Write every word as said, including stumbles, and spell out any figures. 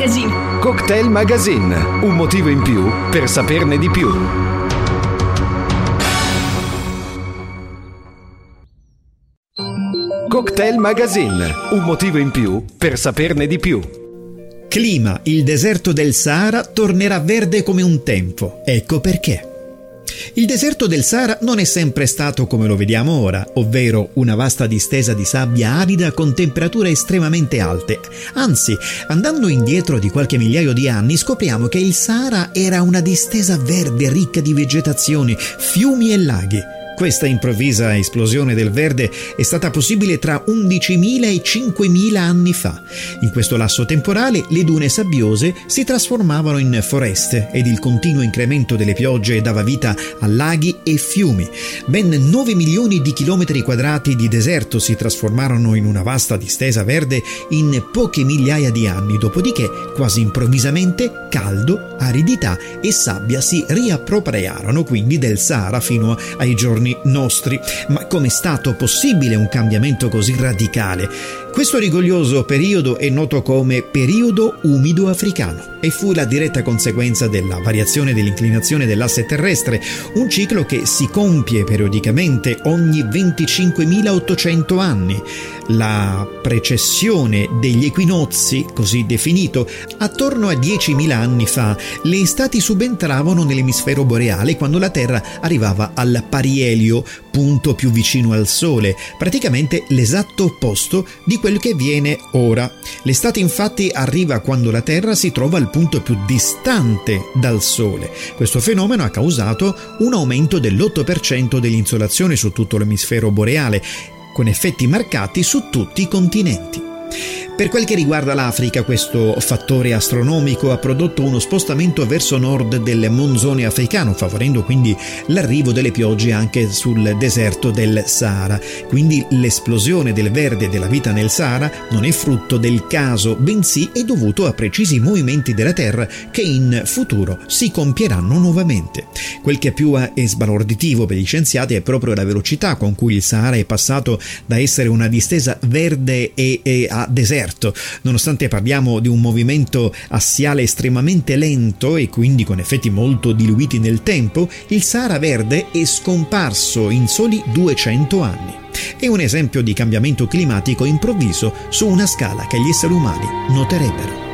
Magazine. Cocktail Magazine, un motivo in più per saperne di più. Cocktail Magazine, un motivo in più per saperne di più. Clima, il deserto del Sahara tornerà verde come un tempo. Ecco perché. Il deserto del Sahara non è sempre stato come lo vediamo ora, ovvero una vasta distesa di sabbia arida con temperature estremamente alte. Anzi, andando indietro di qualche migliaio di anni, scopriamo che il Sahara era una distesa verde ricca di vegetazione, fiumi e laghi. Questa improvvisa esplosione del verde è stata possibile tra undicimila e cinquemila anni fa. In questo lasso temporale le dune sabbiose si trasformavano in foreste ed il continuo incremento delle piogge dava vita a laghi e fiumi. Ben nove milioni di chilometri quadrati di deserto si trasformarono in una vasta distesa verde in poche migliaia di anni, dopodiché quasi improvvisamente caldo, aridità e sabbia si riappropriarono quindi del Sahara fino ai giorni nostri. Ma com'è stato possibile un cambiamento così radicale? Questo rigoglioso periodo è noto come periodo umido africano e fu la diretta conseguenza della variazione dell'inclinazione dell'asse terrestre, un ciclo che si compie periodicamente ogni venticinquemilaottocento anni. La precessione degli equinozi, così definito, attorno a diecimila anni fa, le estati subentravano nell'emisfero boreale quando la Terra arrivava al parielio, punto più vicino al Sole, praticamente l'esatto opposto di quello che avviene ora. L'estate infatti arriva quando la Terra si trova al punto più distante dal Sole. Questo fenomeno ha causato un aumento dell'otto per cento dell'insolazione su tutto l'emisfero boreale, con effetti marcati su tutti i continenti. Per quel che riguarda l'Africa, questo fattore astronomico ha prodotto uno spostamento verso nord del monsone africano, favorendo quindi l'arrivo delle piogge anche sul deserto del Sahara. Quindi l'esplosione del verde della vita nel Sahara non è frutto del caso, bensì è dovuto a precisi movimenti della Terra che in futuro si compieranno nuovamente. Quel che più è sbalorditivo per gli scienziati è proprio la velocità con cui il Sahara è passato da essere una distesa verde e, e a deserto. Nonostante parliamo di un movimento assiale estremamente lento e quindi con effetti molto diluiti nel tempo, il Sahara verde è scomparso in soli duecento anni. È un esempio di cambiamento climatico improvviso su una scala che gli esseri umani noterebbero.